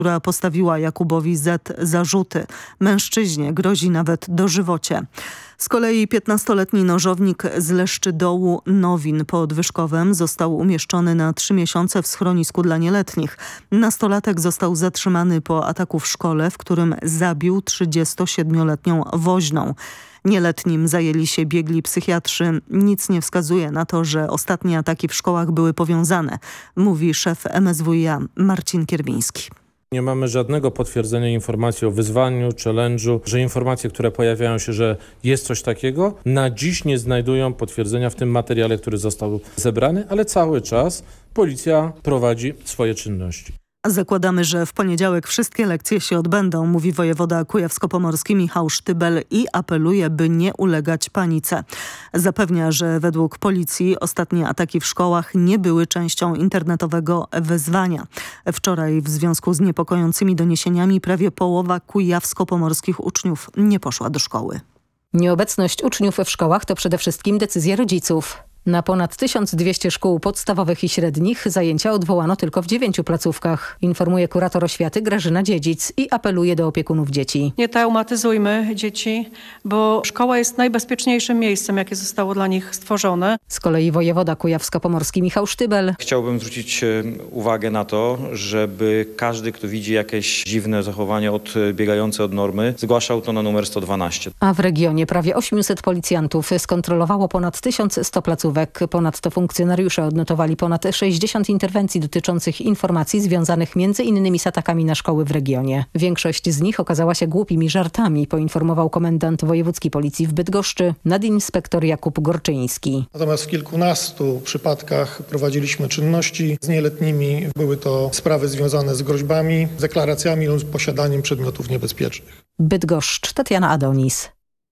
która postawiła Jakubowi Z zarzuty. Mężczyźnie grozi nawet dożywocie. Z kolei 15-letni nożownik z Leszczydołu Nowin pod Wyszkowem został umieszczony na 3 miesiące w schronisku dla nieletnich. Nastolatek został zatrzymany po ataku w szkole, w którym zabił 37-letnią woźną. Nieletnim zajęli się biegli psychiatrzy. Nic nie wskazuje na to, że ostatnie ataki w szkołach były powiązane, mówi szef MSWiA Marcin Kierwiński. Nie mamy żadnego potwierdzenia informacji o wyzwaniu, challenge'u, że informacje, które pojawiają się, że jest coś takiego, na dziś nie znajdują potwierdzenia w tym materiale, który został zebrany, ale cały czas policja prowadzi swoje czynności. Zakładamy, że w poniedziałek wszystkie lekcje się odbędą, mówi wojewoda kujawsko-pomorski Michał Sztybel i apeluje, by nie ulegać panice. Zapewnia, że według policji ostatnie ataki w szkołach nie były częścią internetowego wyzwania. Wczoraj w związku z niepokojącymi doniesieniami prawie połowa kujawsko-pomorskich uczniów nie poszła do szkoły. Nieobecność uczniów w szkołach to przede wszystkim decyzja rodziców. Na ponad 1200 szkół podstawowych i średnich zajęcia odwołano tylko w 9 placówkach, informuje kurator oświaty Grażyna Dziedzic i apeluje do opiekunów dzieci. Nie traumatyzujmy dzieci, bo szkoła jest najbezpieczniejszym miejscem, jakie zostało dla nich stworzone. Z kolei wojewoda kujawsko-pomorski Michał Sztybel. Chciałbym zwrócić uwagę na to, żeby każdy, kto widzi jakieś dziwne zachowanie odbiegające od normy, zgłaszał to na numer 112. A w regionie prawie 800 policjantów skontrolowało ponad 1100 placówek. Ponadto funkcjonariusze odnotowali ponad 60 interwencji dotyczących informacji związanych m.in. z atakami na szkoły w regionie. Większość z nich okazała się głupimi żartami, poinformował komendant wojewódzkiej policji w Bydgoszczy nadinspektor Jakub Gorczyński. Natomiast w kilkunastu przypadkach prowadziliśmy czynności z nieletnimi. Były to sprawy związane z groźbami, deklaracjami lub posiadaniem przedmiotów niebezpiecznych. Bydgoszcz, Tatiana Adonis.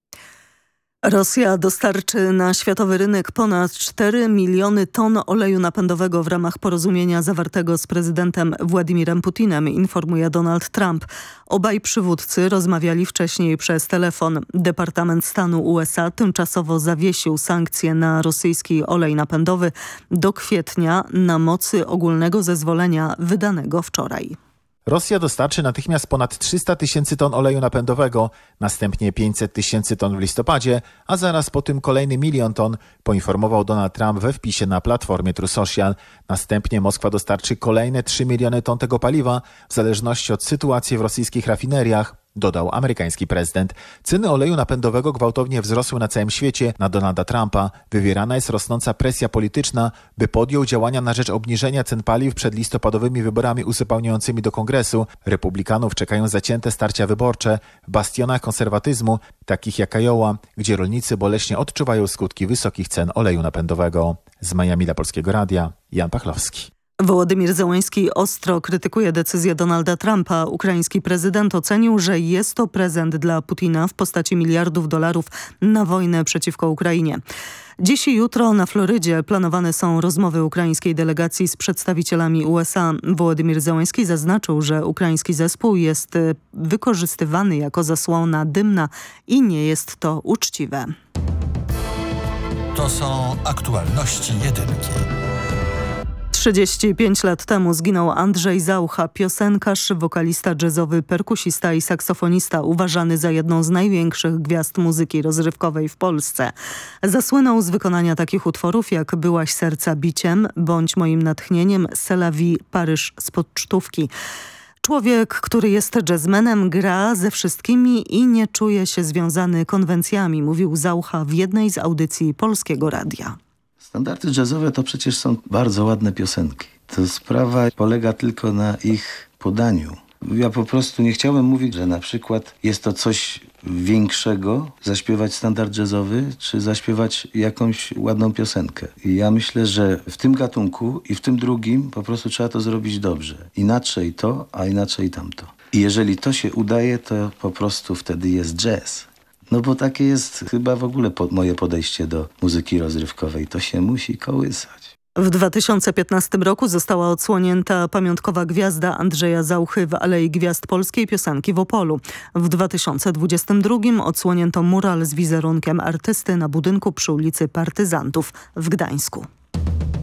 Rosja dostarczy na światowy rynek ponad 4 miliony ton oleju napędowego w ramach porozumienia zawartego z prezydentem Władimirem Putinem, informuje Donald Trump. Obaj przywódcy rozmawiali wcześniej przez telefon. Departament Stanu USA tymczasowo zawiesił sankcje na rosyjski olej napędowy do kwietnia na mocy ogólnego zezwolenia wydanego wczoraj. Rosja dostarczy natychmiast ponad 300 tysięcy ton oleju napędowego, następnie 500 tysięcy ton w listopadzie, a zaraz po tym kolejny 1 000 000 ton, poinformował Donald Trump we wpisie na platformie Truth Social. Następnie Moskwa dostarczy kolejne 3 miliony ton tego paliwa, w zależności od sytuacji w rosyjskich rafineriach, dodał amerykański prezydent. Ceny oleju napędowego gwałtownie wzrosły na całym świecie. Na Donalda Trumpa wywierana jest rosnąca presja polityczna, by podjął działania na rzecz obniżenia cen paliw przed listopadowymi wyborami uzupełniającymi do Kongresu. Republikanów czekają zacięte starcia wyborcze w bastionach konserwatyzmu, takich jak Iowa, gdzie rolnicy boleśnie odczuwają skutki wysokich cen oleju napędowego. Z Miami dla Polskiego Radia, Jan Pachlowski. Wołodymyr Zełenski ostro krytykuje decyzję Donalda Trumpa. Ukraiński prezydent ocenił, że jest to prezent dla Putina w postaci miliardów dolarów na wojnę przeciwko Ukrainie. Dziś i jutro na Florydzie planowane są rozmowy ukraińskiej delegacji z przedstawicielami USA. Wołodymyr Zełenski zaznaczył, że ukraiński zespół jest wykorzystywany jako zasłona dymna i nie jest to uczciwe. To są aktualności jedynki. 35 lat temu zginął Andrzej Zaucha, piosenkarz, wokalista jazzowy, perkusista i saksofonista, uważany za jedną z największych gwiazd muzyki rozrywkowej w Polsce. Zasłynął z wykonania takich utworów jak Byłaś serca biciem, Bądź moim natchnieniem, C'est la vie, Paryż z pocztówki. Człowiek, który jest jazzmenem, gra ze wszystkimi i nie czuje się związany konwencjami, mówił Zaucha w jednej z audycji Polskiego Radia. Standardy jazzowe to przecież są bardzo ładne piosenki. To sprawa polega tylko na ich podaniu. Ja po prostu nie chciałem mówić, że na przykład jest to coś większego, zaśpiewać standard jazzowy, czy zaśpiewać jakąś ładną piosenkę. I ja myślę, że w tym gatunku i w tym drugim po prostu trzeba to zrobić dobrze. Inaczej to, a inaczej tamto. I jeżeli to się udaje, to po prostu wtedy jest jazz. No bo takie jest chyba w ogóle moje podejście do muzyki rozrywkowej. To się musi kołysać. W 2015 roku została odsłonięta pamiątkowa gwiazda Andrzeja Zauchy w Alei Gwiazd Polskiej Piosenki w Opolu. W 2022 odsłonięto mural z wizerunkiem artysty na budynku przy ulicy Partyzantów w Gdańsku.